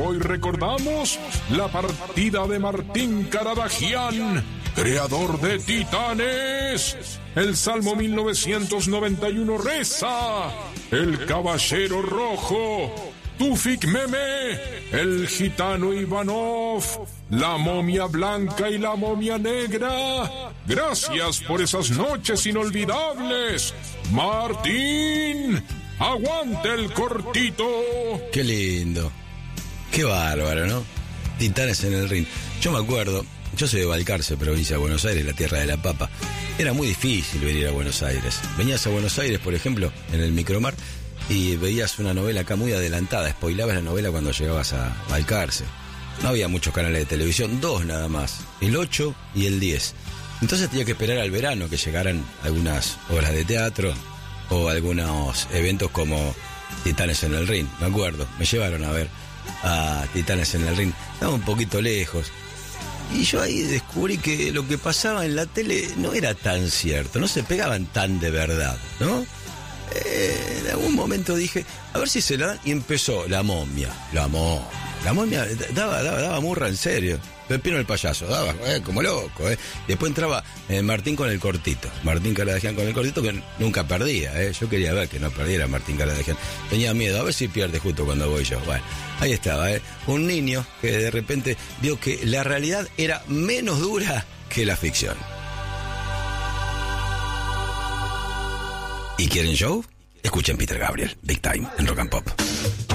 hoy recordamos la partida de Martín Caradagian, creador de Titanes. El Salmo 1991 reza: el Caballero Rojo, Tufik Meme, el Gitano Ivanov, la Momia Blanca y la Momia Negra. Gracias por esas noches inolvidables, Martín. ¡Aguante el cortito! Qué lindo. Qué bárbaro, ¿no? Titanes en el ring. Yo me acuerdo, yo soy de Balcarce, provincia de Buenos Aires, la tierra de la papa. Era muy difícil venir a Buenos Aires. Venías a Buenos Aires, por ejemplo, en el Micromar, y veías una novela acá muy adelantada. Spoilabas la novela cuando llegabas a Balcarce. No había muchos canales de televisión, 2 nada más, el 8 y el 10. Entonces tenía que esperar al verano que llegaran algunas obras de teatro o algunos eventos como Titanes en el Ring. Me acuerdo, me llevaron a ver a Titanes en el Ring. Estaba un poquito lejos. Y yo ahí descubrí que lo que pasaba en la tele no era tan cierto, no se pegaban tan de verdad, ¿no? En algún momento dije, a ver si se la dan, y empezó la momia. La momia daba murra, en serio. Pepino el payaso, daba como loco, Después entraba Martín con el cortito. Martín Caradagian con el cortito, que nunca perdía, Yo quería ver que no perdiera Martín Caradagian. Tenía miedo, a ver si pierde justo cuando voy yo. Bueno, ahí estaba, un niño que de repente vio que la realidad era menos dura que la ficción. ¿Y quieren show? Escuchen Peter Gabriel, Big Time, en Rock and Pop.